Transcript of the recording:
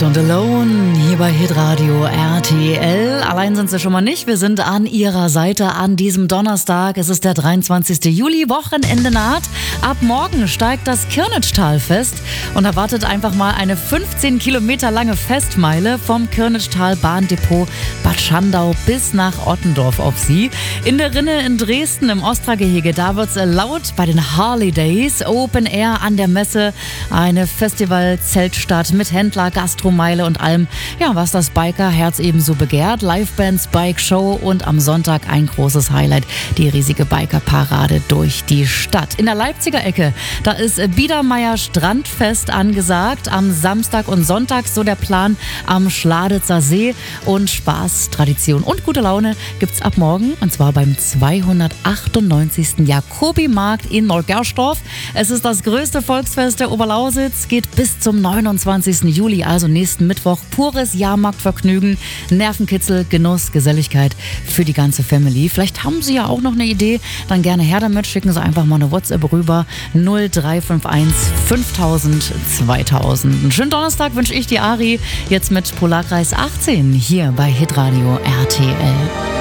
Night und Alone hier bei Hitradio RTL. Allein sind sie schon mal nicht. Wir sind an ihrer Seite an diesem Donnerstag. Es ist der 23. Juli, Wochenende naht. Ab morgen steigt das Kirnitschtal-Fest und erwartet einfach mal eine 15 Kilometer lange Festmeile vom Kirnitschtal-Bahndepot Bad Schandau bis nach Ottendorf auf Sie. In der Rinne in Dresden im Ostra-Gehege, da wird's laut bei den Harley Days. Open Air an der Messe, eine Festival-Zeltstadt mit Händler, Gastromeile und allem, ja, was das Biker-Herz ebenso begehrt. Livebands, Bike-Show und am Sonntag ein großes Highlight, die riesige Biker-Parade durch die Stadt. In der Leipziger Ecke, da ist Biedermeier Strandfest angesagt. Am Samstag und Sonntag, so der Plan, am Schladitzer See. Und Spaß, Tradition und gute Laune gibt's ab morgen, und zwar beim 298. Jakobi-Markt in Neugersdorf. Es ist das größte Volksfest der Oberlausitz, geht bis zum 29. Juli, also nächsten Mittwoch. Pures Jahrmarktvergnügen, Nervenkitzel, Genuss, Geselligkeit für die ganze Family. Vielleicht haben Sie ja auch noch eine Idee, dann gerne her damit. Schicken Sie einfach mal eine WhatsApp rüber, 0351 5000 2000. Einen schönen Donnerstag wünsche ich dir, Ari, jetzt mit Polarkreis 18 hier bei Hitradio RTL.